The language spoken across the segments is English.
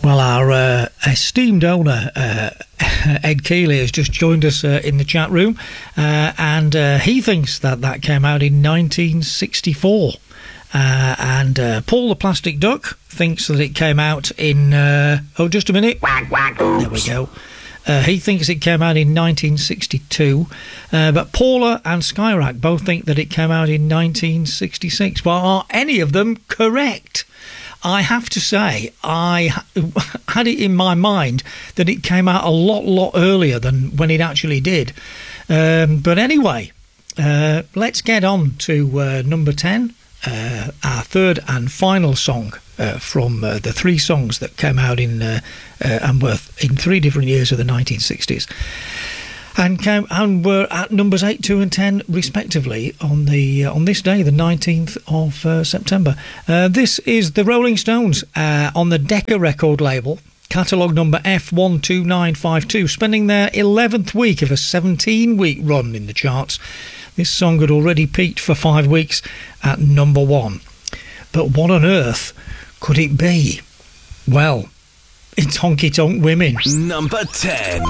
Well, our esteemed owner, Ed Keeley, has just joined us in the chat room, and he thinks that came out in 1964. And Paul the Plastic Duck thinks that it came out in... just a minute. There we go. He thinks it came out in 1962, but Paula and Skyrack both think that it came out in 1966. Well, are any of them correct? I have to say, I had it in my mind that it came out a lot earlier than when it actually did. But anyway, let's get on to number 10, our third and final song from the three songs that came out in and were in three different years of the 1960s. And were at numbers 8, 2 and 10 respectively on this day, the 19th of September. This is the Rolling Stones on the Decca record label, catalogue number F12952, spending their 11th week of a 17-week run in the charts. This song had already peaked for 5 weeks at number 1. But what on earth could it be? Well, it's Honky Tonk Women. Number 10.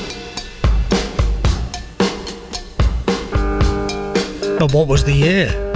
But what was the year?